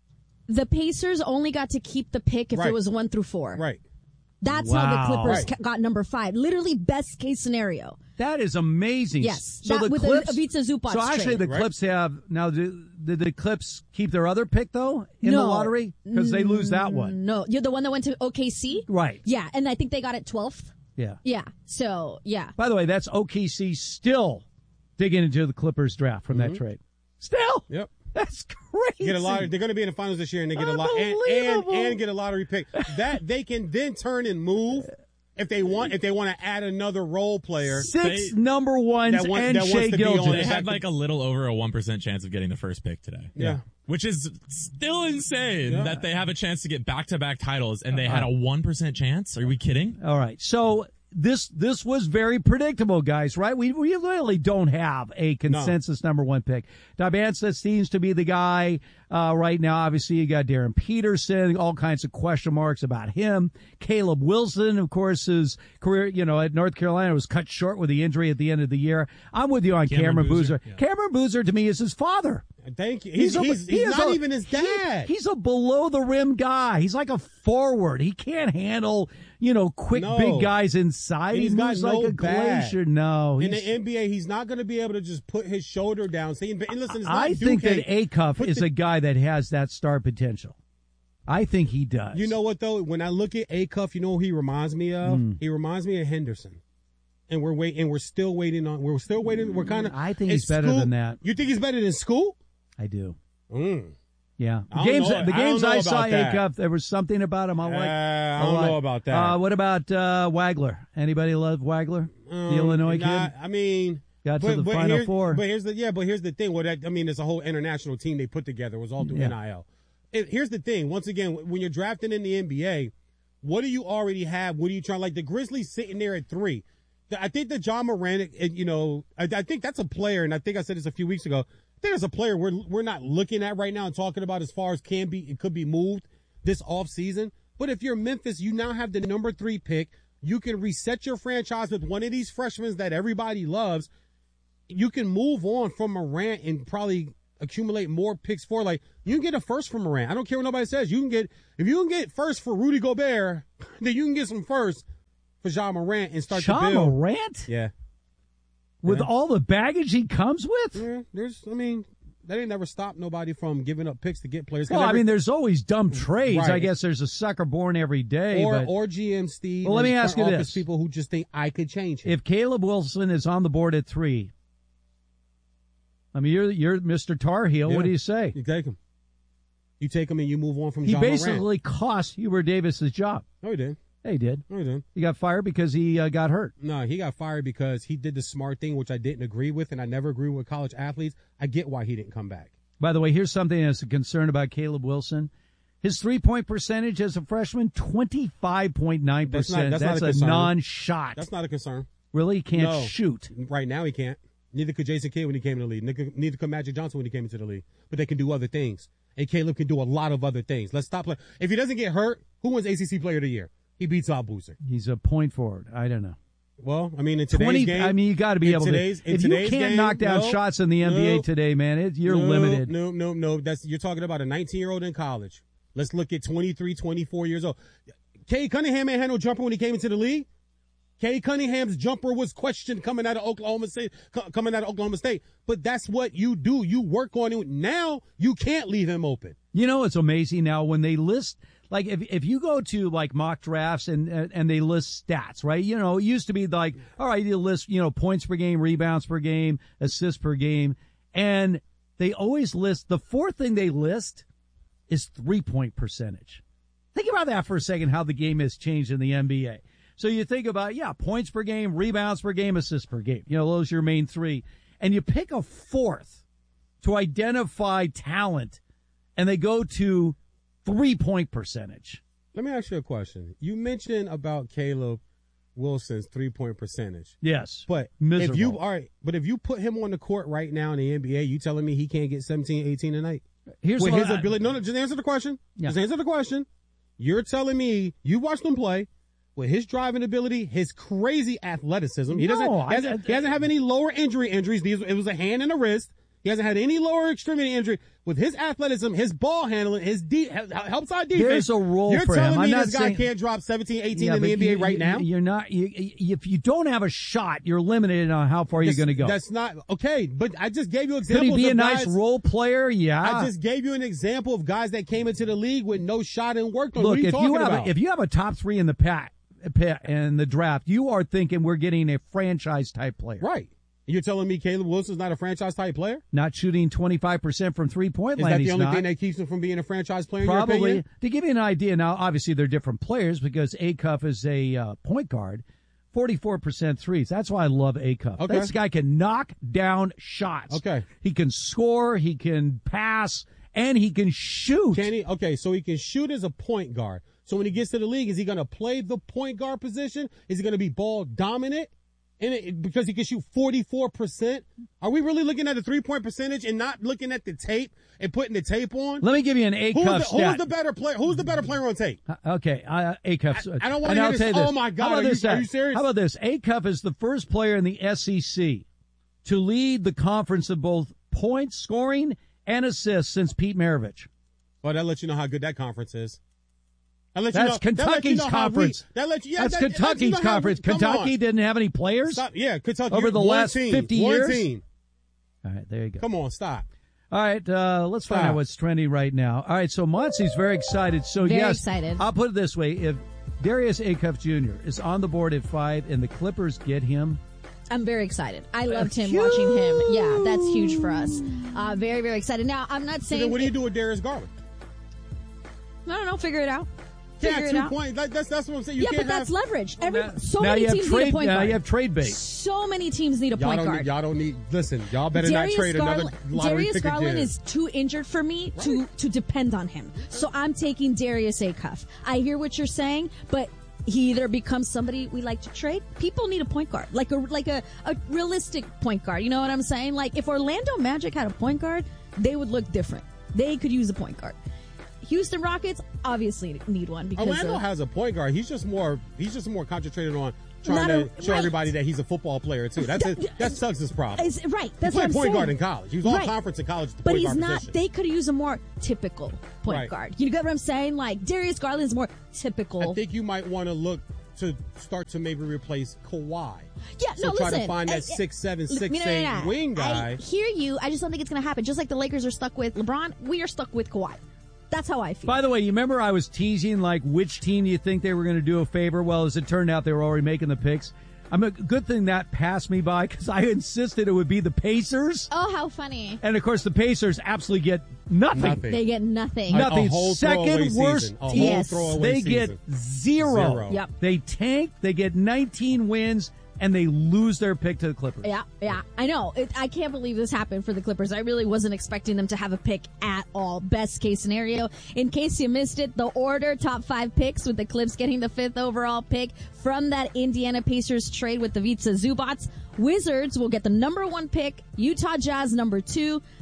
The Pacers only got to keep the pick if Right. it was one through four. Right. That's how Wow. the Clippers Right. ca- got number five. Literally best case scenario. That is amazing. Yes, So that the with the Clips, Ivica Zubac So actually, trade. the Right. Clips have now. Do, did the Clips keep their other pick though in No. the lottery because they lose that one? No, you're the one that went to O K C? Right. Yeah, and I think they got it twelfth. Yeah. Yeah, so, yeah. By the way, that's O K C still digging into the Clippers draft from that trade. Still. Yep. That's crazy. Get a lottery. They're going to be in the finals this year, and they get a lot and, and Unbelievable. and get a lottery pick. That they can then turn and move if they want. If they want to add another role player, Six They- number ones That want- and that wants Shea to be on Gilgeous. They it. had like a little over a one percent chance of getting the first pick today. Yeah. Which is still insane Yeah. that they have a chance to get back-to-back titles and they had a one percent chance. Are we kidding? All right. So this this was very predictable, guys, right? We we really don't have a consensus number one pick. Dabansa seems to be the guy uh, right now. Obviously, you got Darren Peterson, all kinds of question marks about him. Caleb Wilson, of course, his career, you know, at North Carolina was cut short with the injury at the end of the year. I'm with you on Cameron, Cameron Boozer. Boozer, yeah. Cameron Boozer, to me, is his father. thank you. He's, a- he's, he he's is not a- even his dad. he- he's a below the rim guy. He's like a forward. He can't handle, you know, quick No. big guys inside. And He he's got moves no like a bag. glacier. No, in he's- the N B A, he's not going to be able to just put his shoulder down. See, and listen, it's not I think Duque. that Acuff Put is the- a guy that has that star potential. I think he does. You know what though? When I look at Acuff, you know who he reminds me of? Mm. He reminds me of Henderson. And we're waiting. And we're still waiting on. We're still waiting. We're kind of. I think he's better than that. You think he's better than School? I do. Mm. Yeah, the I don't games. know- the I games don't know I, saw about that. Acuff, there was something about him. I like. Uh, I I don't like. know about that. Uh, what about uh, Wagler? Anybody love Wagler? the Um, Illinois not- kid I mean, got to the Final here's, Four. But here's the yeah. But here's the thing. What I, I mean, it's a whole international team they put together. It was all through Yeah. N I L. It, here's the thing. Once again, when you're drafting in the N B A, what do you already have? What are you trying? Like the Grizzlies sitting there at three. The- I think the John Moran, it- you know, I, I think that's a player, and I think I said this a few weeks ago. I think there's a player we're we're not looking at right now and talking about as far as can be it could be moved this offseason. But if you're Memphis, you now have the number three pick. You can reset your franchise with one of these freshmen that everybody loves. You can move on from Morant and probably accumulate more picks for. Like you can get a first from Morant. I don't care what nobody says. You can get if you can get first for Rudy Gobert, then you can get some first for John Morant and start John to build. Morant? Yeah. With Yeah. all the baggage he comes with? Yeah, there's, I mean, that ain't never stopped nobody from giving up picks to get players. 'Cause Well, I every- mean, there's always dumb trades. Right. I guess there's a sucker born every day. or but or G M Steve. Well, let or me front ask you office this. people who just think I could change him. if Caleb Wilson is on the board at three, I mean, you're you're Mister Tar Heel. Yeah. What do you say? You take him. You take him and you move on from He John Morant. basically cost Hubert Davis's job. No, he did. Yeah, he did. No, he did. He got fired because he uh, got hurt. No, he got fired because he did the smart thing, which I didn't agree with, and I never agree with college athletes. I get why he didn't come back. By the way, here's something that's a concern about Caleb Wilson. His three-point percentage as a freshman, twenty-five point nine That's percent. not, that's, not a, a concern. non-shot. That's not a concern. Really? He can't No. shoot. Right now he can't. Neither could Jason Kidd when he came in the league. Neither, neither could Magic Johnson when he came into the league. But they can do other things. And Caleb can do a lot of other things. Let's stop playing. If he doesn't get hurt, who wins A C C Player of the Year? He beats out Boozer. He's a point forward. I don't know. Well, I mean, in today's twenty, game. I mean, you got to be in able today's, to. in If you today's can't game, knock down no, shots in the N B A no, today, man, it, you're no, limited. No, no, no. That's you're talking about a nineteen-year-old in college. Let's look at twenty-three, twenty-four years old. Cade Cunningham ain't had no jumper when he came into the league. Cade Cunningham's jumper was questioned coming out of Oklahoma State, coming out of Oklahoma State. But that's what you do. You work on it. Now you can't leave him open. You know, it's amazing now when they list, like if if you go to like mock drafts and and they list stats, right? You know, it used to be like, all right, you list, you know, points per game, rebounds per game, assists per game. And they always list, the fourth thing they list is three-point percentage. Think about that for a second, how the game has changed in the N B A. So you think about, yeah, points per game, rebounds per game, assists per game. You know, those are your main three. And you pick a fourth to identify talent, and they go to three-point percentage. Let me ask you a question. You mentioned about Caleb Wilson's three-point percentage. Yes. But miserable. if you all right, but if you put him on the court right now in the N B A, you telling me he can't get seventeen, eighteen a night? Here's With what his I, ability. No, no, just answer the question. Yeah. Just answer the question. You're telling me you watched him play with his driving ability, his crazy athleticism. He doesn't, No, he doesn't, I- I- he doesn't have any lower injury injuries. These, it was a hand and a wrist. He hasn't had any lower extremity injury. With his athleticism, his ball handling, his de- help side defense. There's a role You're for telling him. me I'm not this guy saying- can't drop seventeen, eighteen Yeah, in the but N B A you- right you- now? You're not, you, if you don't have a shot, you're limited on how far you're That's- going to go. That's not, okay, but I just gave you Could examples he be of a nice guys- role player? Yeah. I just gave you an example of guys that came into the league with no shot and worked on. Look, what are you if talking you have about? a, if you have a top three in the pat, pat in the draft, you are thinking we're getting a franchise type player. Right. You're telling me Caleb Wilson's not a franchise type player? Not shooting twenty-five percent from three point Is line. that the he's only not. thing that keeps him from being a franchise player? In your Probably. opinion? To give you an idea, now obviously they're different players because Acuff is a uh, point guard, forty-four percent threes. That's why I love Acuff. Okay. This guy can knock down shots. Okay. He can score, he can pass, and he can shoot. Can he? Okay, so he can shoot as a point guard. So when he gets to the league, is he going to play the point guard position? Is he going to be ball dominant? And it, because he can shoot forty-four percent? Are we really looking at the three-point percentage and not looking at the tape and putting the tape on? Let me give you an Acuff Who's the, stat. who's the better player? Who's the better player on tape? Uh, Okay, uh, Acuff. I- I don't wanna and hear I'll this. tell you this. Oh, my God, How about are you- this, are Zach? you serious? How about this? Acuff is the first player in the S E C to lead the conference of both points scoring and assists since Pete Maravich. Well, that lets you know how good that conference is. That lets That's you know, that lets you Kentucky's know how conference. We, that lets you, yeah, That's that, that lets you Kentucky's know how we- conference. come Kentucky on. didn't have any players Stop. Yeah, Kentucky. over the one last team, fifty one years. Team. All right, there you go. Come on, stop. All right, uh, let's find Stop. out what's trending right now. All right, so Montsy's very excited. So Very yes, excited. I'll put it this way: if Darius Acuff Junior is on the board at five, and the Clippers get him, I'm very excited. I loved him watching him. Yeah, that's huge for us. Uh, very, very excited. Now, I'm not So saying. then what do you do with Darius Garland? I don't know. Figure it out. Yeah, Figure it two out. points. That, that's that's what I'm saying. You yeah, can't but that's have, leverage. Every so now many you have teams trade. need a point now guard. you have trade bait. So many teams need a Y'all point don't, guard. need, y'all don't need. Listen, y'all better Darius not trade Garland, another lottery Darius ticket. Garland there. is too injured for me to to depend on him. So I'm taking Darius Acuff. I hear what you're saying, but he either becomes somebody we like to trade. People need a point guard, like a like a, a realistic point guard. You know what I'm saying? Like if Orlando Magic had a point guard, they would look different. They could use a point guard. Houston Rockets obviously need one because Orlando of, has a point guard. He's just more. He's just more concentrated on trying Not to a- show right. everybody that he's a football player too. That's it. That's Suggs' problem. Is, right, that's he what played I'm point saying. guard in college. He was all Right. conference in college. At the But point he's guard not. position. They could use a more typical point Right. guard. You get what I'm saying? Like Darius Garland is more typical. I think you might want to look to start to maybe replace Kawhi. Yeah, so no, try listen. to find that I- I- six seven, Look, six no, no, no, eight no. wing guy. I hear you. I just don't think it's going to happen. Just like the Lakers are stuck with LeBron, we are stuck with Kawhi. That's how I feel. By the way, you remember I was teasing like which team you think they were going to do a favor? Well, as it turned out, they were already making the picks. I'm a good thing that passed me by because I insisted it would be the Pacers. Oh, how funny. And of course, the Pacers absolutely get nothing. Nothing. They get nothing. Nothing. A whole Second throwaway worst season. A whole team. Yes. throwaway They get season. zero. Zero. Yep. They tank. They get nineteen wins, and they lose their pick to the Clippers. Yeah, yeah, I know. It, I can't believe this happened for the Clippers. I really wasn't expecting them to have a pick at all. Best case scenario. In case you missed it, the order, top five picks with the Clips getting the fifth overall pick from that Indiana Pacers trade with the Vitsa Zubats. Wizards will get the number one pick, Utah Jazz number two,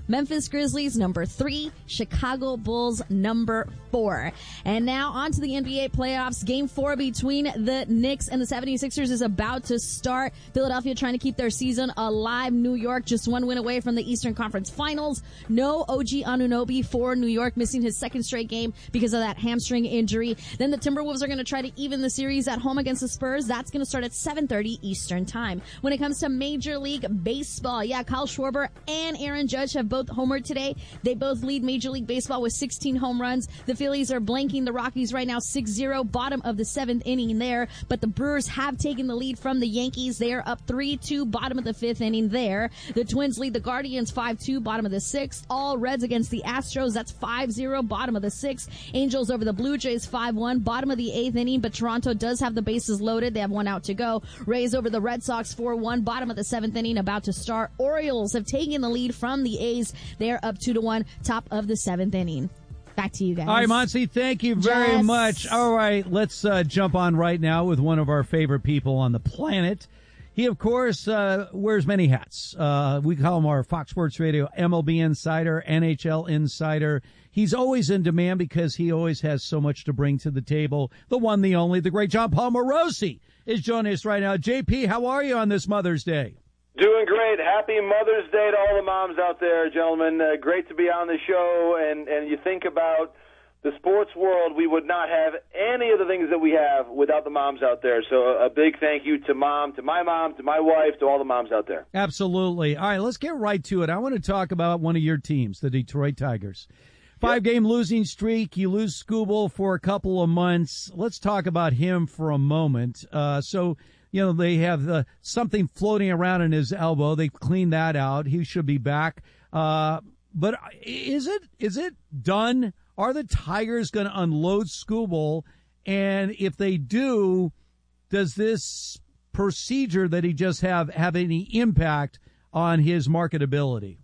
Memphis Grizzlies number three, Chicago Bulls number four. And now on to the N B A playoffs. Game four between the Knicks and the seventy-sixers is about to start. Philadelphia trying to keep their season alive. New York just one win away from the Eastern Conference Finals. No O G Anunoby for New York, missing his second straight game because of that hamstring injury. Then the Timberwolves are going to try to even the series at home against the Spurs. That's going to start at seven thirty Eastern time. When it comes to Major League Baseball, yeah, Kyle Schwarber and Aaron Judge have both homered today. They both lead Major League Baseball with sixteen home runs. The Phillies are blanking the Rockies right now six zero, bottom of the seventh inning there. But the Brewers have taken the lead from the Yankees. They are up three two, bottom of the fifth inning there. The Twins lead the Guardians five two, bottom of the sixth. All Reds against the Astros. That's five zero, bottom of the sixth. Angels over the Blue Jays five one, bottom of the eighth inning. But Toronto does have the bases loaded. They have one out to go. Rays over the Red Sox four one, bottom of the seventh inning, about to start. Orioles have taken the lead from the A's. They're up two to one, top of the seventh inning. Back to you guys. All right, Monty, thank you very yes. much. All right, let's uh, jump on right now with one of our favorite people on the planet. He, of course, uh, wears many hats. Uh, we call him our Fox Sports Radio M L B insider, N H L insider. He's always in demand because he always has so much to bring to the table. The one, the only, the great John Paul Morosi is joining us right now. J P, how are you on this Mother's Day? Doing great. Happy Mother's Day to all the moms out there, gentlemen. Uh, great to be on the show. And, and you think about the sports world, we would not have any of the things that we have without the moms out there. So a, a big thank you to mom, to my mom, to my wife, to all the moms out there. Absolutely. All right, let's get right to it. I want to talk about one of your teams, the Detroit Tigers. Five-game losing streak. You lose Skubal for a couple of months. Let's talk about him for a moment. Uh, so, you know, they have the, something floating around in his elbow. They've cleaned that out. He should be back. Uh, but is it is it done? Are the Tigers going to unload Skubal? And if they do, does this procedure that he just have have any impact on his marketability?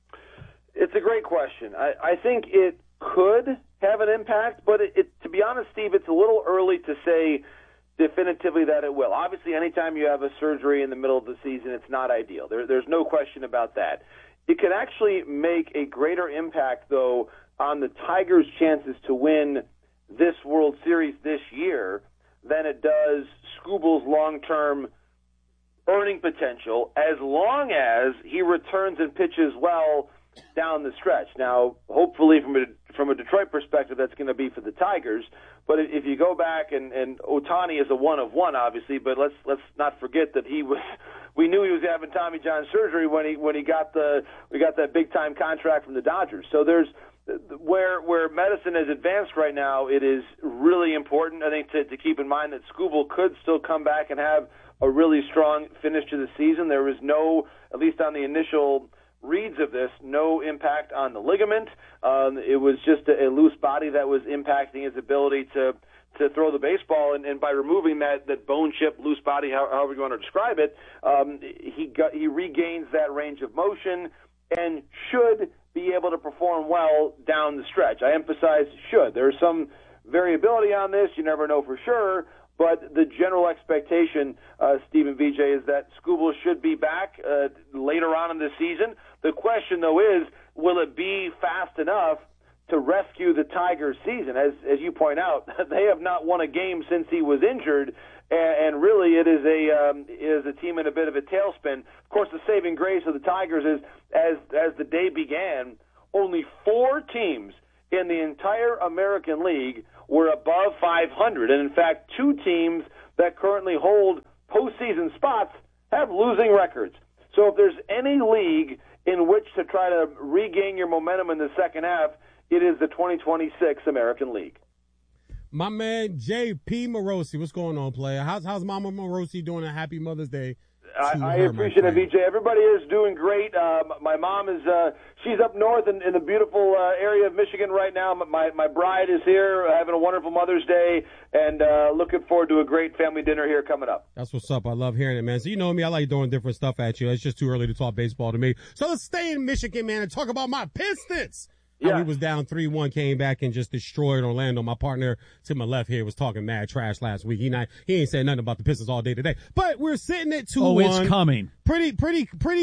It's a great question. I, I think it could have an impact, but it, it, to be honest, Steve, it's a little early to say definitively that it will. Obviously, anytime you have a surgery in the middle of the season, it's not ideal. There, there's no question about that. It could actually make a greater impact, though, on the Tigers' chances to win this World Series this year than it does Skubal's long-term earning potential, as long as he returns and pitches well down the stretch. Now, hopefully from a, from a Detroit perspective, that's going to be for the Tigers. But if you go back, and, and Ohtani is a one of one, obviously, but let's let's not forget that he was. We knew he was having Tommy John surgery when he when he got the we got that big time contract from the Dodgers. So there's where where medicine is advanced right now. It is really important, I think, to, to keep in mind that Skubal could still come back and have a really strong finish to the season. There was no, at least on the initial reads of this, no impact on the ligament. Um, it was just a, a loose body that was impacting his ability to to throw the baseball, and, and by removing that, that bone chip, loose body, however you want to describe it, um, he got, he regains that range of motion and should be able to perform well down the stretch. I emphasize should. There's some variability on this. You never know for sure. But the general expectation, uh, Stephen V J, is that Skubal should be back uh, later on in the season. The question, though, is will it be fast enough to rescue the Tigers' season? As as you point out, they have not won a game since he was injured, and, and really it is a um, is a team in a bit of a tailspin. Of course, the saving grace of the Tigers is as as the day began, only four teams in the entire American League were above five hundred. And in fact, two teams that currently hold postseason spots have losing records. So if there's any league in which to try to regain your momentum in the second half, it is the twenty twenty-six American League. My man, J P Morosi, what's going on, player? How's, how's Mama Morosi doing? A happy Mother's Day. I, I appreciate it, V J. Everybody is doing great. Uh, my mom is, uh, she's up north in, in the beautiful uh, area of Michigan right now. My, my bride is here having a wonderful Mother's Day, and uh, looking forward to a great family dinner here coming up. That's what's up. I love hearing it, man. So you know me, I like throwing different stuff at you. It's just too early to talk baseball to me. So let's stay in Michigan, man, and talk about my Pistons. Yeah. He was down three one, came back and just destroyed Orlando. My partner to my left here was talking mad trash last week. He not, he ain't saying nothing about the Pistons all day today. But we're sitting at two one. Oh, it's coming. Pretty, pretty, pretty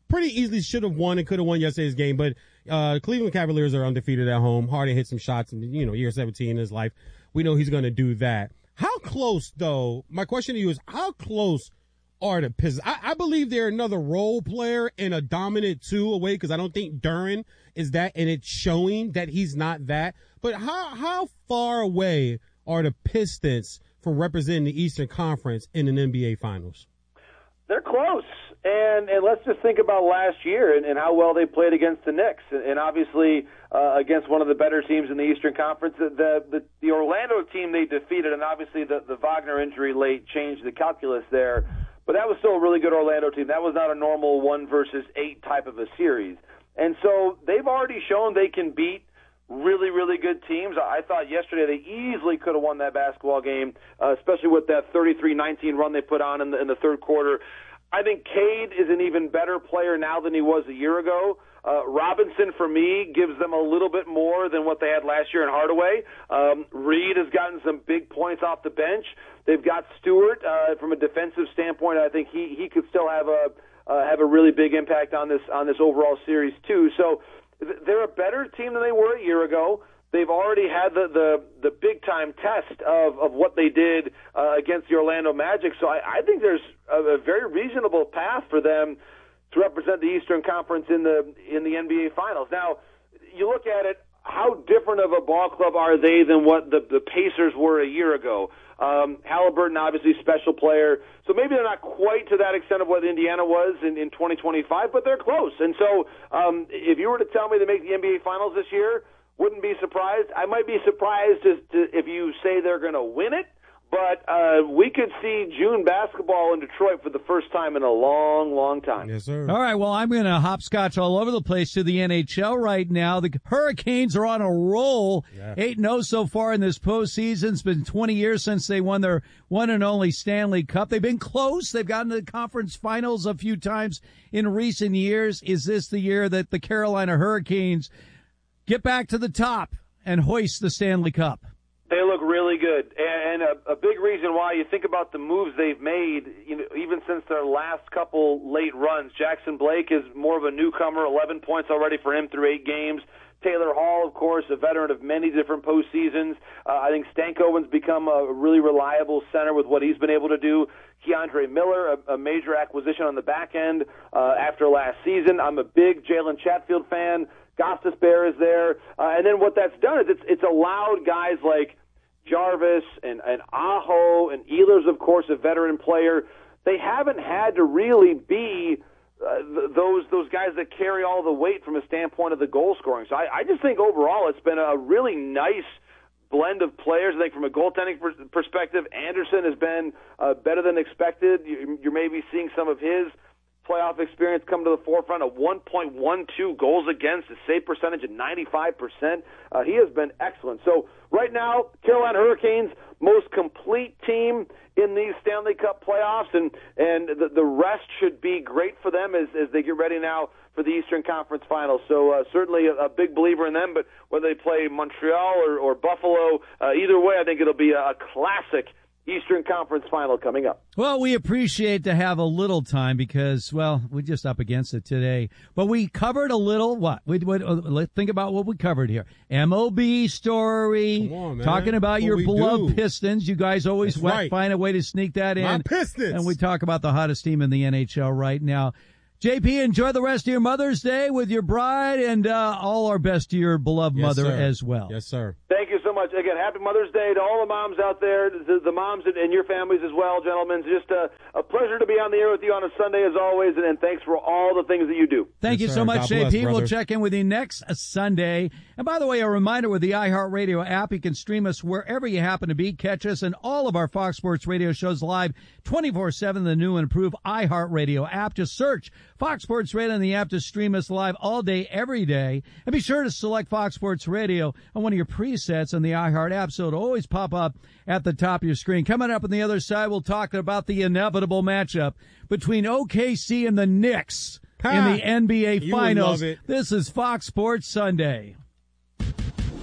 pretty easily should have won and could have won yesterday's game, but uh, Cleveland Cavaliers are undefeated at home. Harden hit some shots in, you know, year seventeen in his life. We know he's going to do that. How close, though, my question to you is, how close are the Pistons? I, I believe they're another role player and a dominant two away, because I don't think Duren is that, and it's showing that he's not that. But how how far away are the Pistons from representing the Eastern Conference in an N B A Finals? They're close. And and let's just think about last year and, and how well they played against the Knicks, and, and obviously uh, against one of the better teams in the Eastern Conference. The the, the Orlando team they defeated, and obviously the, the Wagner injury late changed the calculus there. But that was still a really good Orlando team. That was not a normal one versus eight type of a series. And so they've already shown they can beat really, really good teams. I thought yesterday they easily could have won that basketball game, uh, especially with that thirty-three nineteen run they put on in the, in the third quarter. I think Cade is an even better player now than he was a year ago. Uh, Robinson, for me, gives them a little bit more than what they had last year in Hardaway. Um, Reed has gotten some big points off the bench. They've got Stewart uh, from a defensive standpoint. I think he, he could still have a uh, have a really big impact on this on this overall series too. So th- they're a better team than they were a year ago. They've already had the, the, the big-time test of, of what they did uh, against the Orlando Magic. So I, I think there's a, a very reasonable path for them to represent the Eastern Conference in the in the N B A Finals. Now, you look at it, how different of a ball club are they than what the, the Pacers were a year ago? Um, Halliburton, obviously, special player. So maybe they're not quite to that extent of what Indiana was in, in twenty twenty-five, but they're close. And so um, if you were to tell me to make the N B A Finals this year, wouldn't be surprised. I might be surprised as to if you say they're going to win it, but uh, we could see June basketball in Detroit for the first time in a long, long time. Yes, sir. All right, well, I'm going to hopscotch all over the place to the N H L right now. The Hurricanes are on a roll, Yeah. eight and oh so far in this postseason. It's been twenty years since they won their one and only Stanley Cup. They've been close. They've gotten to the conference finals a few times in recent years. Is this the year that the Carolina Hurricanes get back to the top and hoist the Stanley Cup? They look really good, and a, a big reason why you think about the moves they've made, you know, even since their last couple late runs. Jackson Blake is more of a newcomer, eleven points already for him through eight games. Taylor Hall, of course, a veteran of many different postseasons. Uh, I think Stankoven's become a really reliable center with what he's been able to do. Keandre Miller, a, a major acquisition on the back end uh, after last season. I'm a big Jalen Chatfield fan. Gostis Bear is there. Uh, and then what that's done is it's, it's allowed guys like Jarvis and, and Aho and Ehlers, of course, a veteran player. They haven't had to really be uh, th- those those guys that carry all the weight from a standpoint of the goal scoring. So I, I just think overall it's been a really nice blend of players. I think from a goaltending per- perspective, Anderson has been uh, better than expected. You, you're maybe seeing some of his playoff experience come to the forefront. Of one point one two goals against, a save percentage of ninety-five percent. Uh, he has been excellent. So right now, Carolina Hurricanes, most complete team in these Stanley Cup playoffs, and and the, the rest should be great for them as, as they get ready now for the Eastern Conference Finals. So uh, certainly a, a big believer in them, but whether they play Montreal or, or Buffalo, uh, either way, I think it'll be a, a classic Eastern Conference Final coming up. Well, we appreciate to have a little time because, well, we're just up against it today. But we covered a little, what? We, we, let's think about what we covered here. M L B story, Come on, man. talking about What your we beloved do. Pistons. You guys always That's wa- right. find a way to sneak that in. My Pistons. And we talk about the hottest team in the N H L right now. J P, enjoy the rest of your Mother's Day with your bride, and uh, all our best to your beloved Yes, mother sir. as well. Yes, sir. Thank you so much. Again, happy Mother's Day to all the moms out there, the, the moms and, and your families as well, gentlemen. It's just a, a pleasure to be on the air with you on a Sunday as always, and, and thanks for all the things that you do. Thank Yes, you sir. so much, God J P. bless, We'll brother. check in with you next Sunday. And by the way, a reminder with the iHeartRadio app, you can stream us wherever you happen to be. Catch us and all of our Fox Sports Radio shows live twenty-four seven, the new and improved iHeartRadio app. Just search Fox Sports Radio in the app to stream us live all day, every day. And be sure to select Fox Sports Radio on one of your presets on the iHeart app so it'll always pop up at the top of your screen. Coming up on the other side, we'll talk about the inevitable matchup between O K C and the Knicks Ha! in the N B A You would Finals. love it. This is Fox Sports Sunday.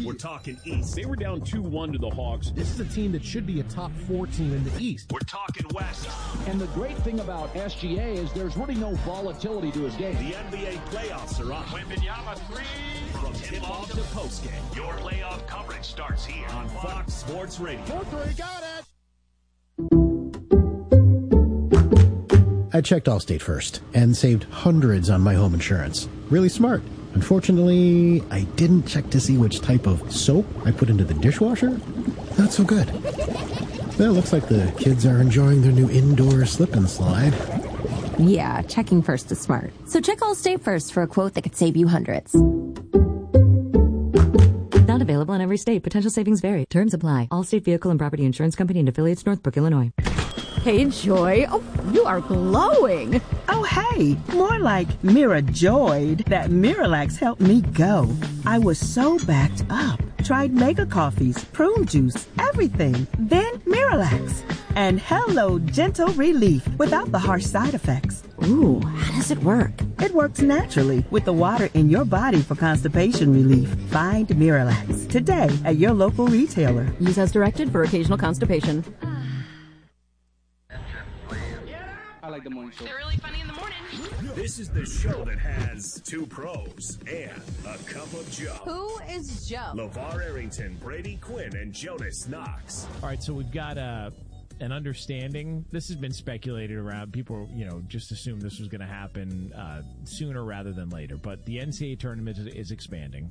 We're talking East. They were down two one to the Hawks. This is a team that should be a top four team in the East. We're talking West. And the great thing about S G A is there's really no volatility to his game. The N B A playoffs are on. Wembanyama three. From tip-off to postgame, your playoff coverage starts here on Fox Sports Radio. four three, got it! I checked Allstate first and saved hundreds on my home insurance. Really smart. Unfortunately, I didn't check to see which type of soap I put into the dishwasher. Not so good. Well, looks like the kids are enjoying their new indoor slip and slide. Yeah, checking first is smart. So check Allstate first for a quote that could save you hundreds. Not available in every state. Potential savings vary. Terms apply. Allstate Vehicle and Property Insurance Company and affiliates, Northbrook, Illinois. Hey, Joy. Oh, you are glowing. Oh, hey. More like Mirajoyed. That Miralax helped me go. I was so backed up. Tried mega coffees, prune juice, everything. Then Miralax. And hello, gentle relief without the harsh side effects. Ooh, how does it work? It works naturally with the water in your body for constipation relief. Find Miralax today at your local retailer. Use as directed for occasional constipation. I like the morning show. They're really funny in the morning. This is the show that has two pros and a cup of Joe. Who is Joe? LeVar Arrington, Brady Quinn, and Jonas Knox. All right, so we've got uh, an understanding. This has been speculated around. People, you know, just assume this was going to happen uh, sooner rather than later. But the N C double A tournament is, is expanding.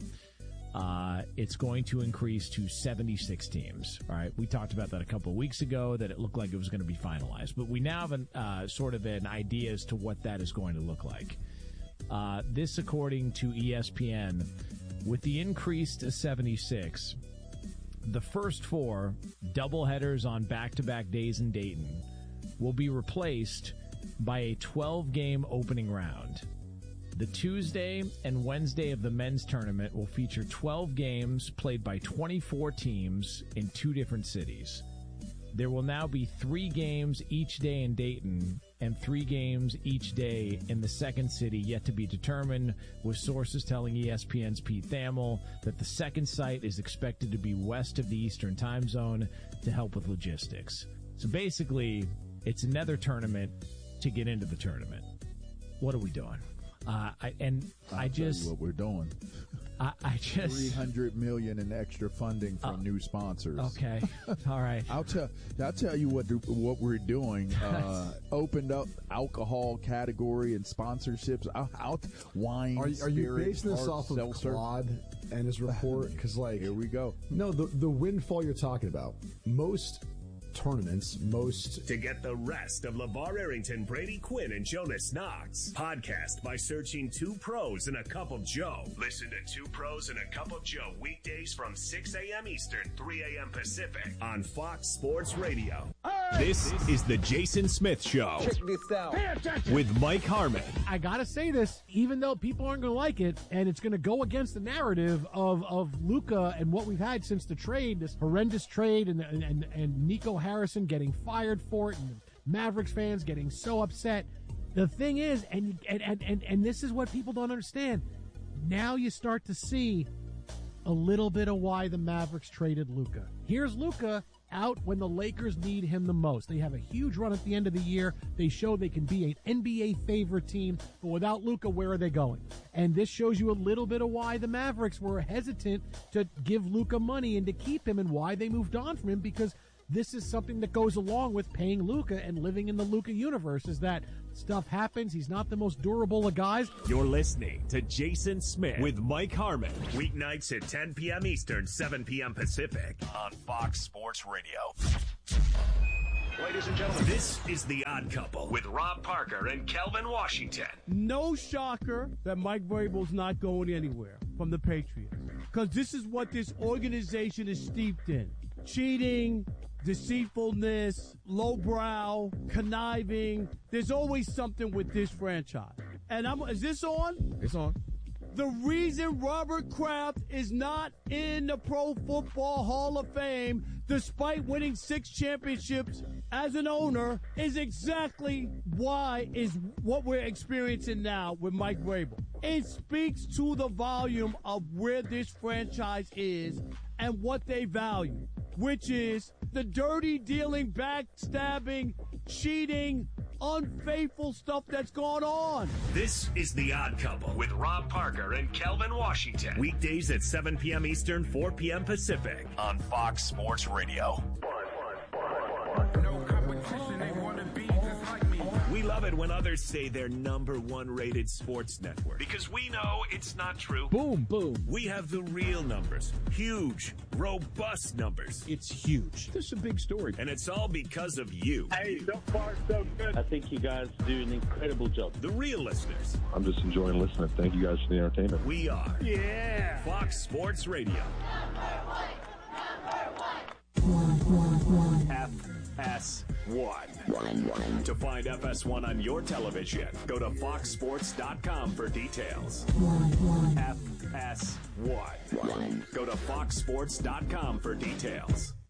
Uh, it's going to increase to seventy-six teams. All right, we talked about that a couple of weeks ago, that it looked like it was going to be finalized, but we now have an, uh, sort of an idea as to what that is going to look like. Uh, this, according to E S P N, with the increase to seventy-six, the first four doubleheaders on back-to-back days in Dayton will be replaced by a twelve-game opening round. The Tuesday and Wednesday of the men's tournament will feature twelve games played by twenty-four teams in two different cities. There will now be three games each day in Dayton and three games each day in the second city, yet to be determined, with sources telling E S P N's Pete Thamel that the second site is expected to be west of the Eastern time zone to help with logistics. So basically, it's another tournament to get into the tournament. What are we doing? Uh, I, and I'll I tell you just what we're doing. I, I just three hundred million in extra funding from uh, new sponsors. Okay, all right. I'll tell. I'll tell you what what we're doing. Uh, opened up alcohol category and sponsorships. Out, out wine. Are, are you basing this off of seltzer. Claude and his report? Because like here we go. No, the the windfall you're talking about. Most tournaments, most to get the rest of LeVar Arrington, Brady Quinn, and Jonas Knox. Podcast by searching Two Pros and a Cup of Joe. Listen to Two Pros and a Cup of Joe weekdays from six a.m. Eastern, three a.m. Pacific on Fox Sports Radio. Hey! This is the Jason Smith Show. Check this out. With Mike Harmon. I gotta say this, even though people aren't gonna like it, and it's gonna go against the narrative of of Luka and what we've had since the trade, this horrendous trade, and and and, and Nico Harrison getting fired for it, and Mavericks fans getting so upset. The thing is, and and, and, and and this is what people don't understand, now you start to see a little bit of why the Mavericks traded Luka. Here's Luka out when the Lakers need him the most. They have a huge run at the end of the year. They show they can be an N B A favorite team, but without Luka, where are they going? And this shows you a little bit of why the Mavericks were hesitant to give Luka money and to keep him, and why they moved on from him, because this is something that goes along with paying Luka and living in the Luka universe, is that stuff happens. He's not the most durable of guys. You're listening to Jason Smith with Mike Harmon. Weeknights at ten p.m. Eastern, seven p.m. Pacific on Fox Sports Radio. Ladies and gentlemen, this is The Odd Couple with Rob Parker and Kelvin Washington. No shocker that Mike Vrabel's not going anywhere from the Patriots, because this is what this organization is steeped in. Cheating, deceitfulness, lowbrow, conniving. There's always something with this franchise. And I'm, is this on? It's on. The reason Robert Kraft is not in the Pro Football Hall of Fame, despite winning six championships as an owner, is exactly why is what we're experiencing now with Mike Vrabel. It speaks to the volume of where this franchise is and what they value, which is the dirty dealing, backstabbing, cheating, unfaithful stuff that's going on. This is The Odd Couple with Rob Parker and Kelvin Washington. Weekdays at seven p.m. Eastern, four p.m. Pacific on Fox Sports Radio. No competition, they want to be just like me. We love it when others say they're number one rated sports network because we know it's not true. Boom, boom. We have the real numbers. Huge, robust numbers. It's huge. This is a big story. And it's all because of you. Hey, so far so good. I think you guys do an incredible job. The real listeners. I'm just enjoying listening. Thank you guys for the entertainment. We are. Yeah. Fox Sports Radio. F S one. To find F S one on your television, go to fox sports dot com for details. F S one. Go to fox sports dot com for details.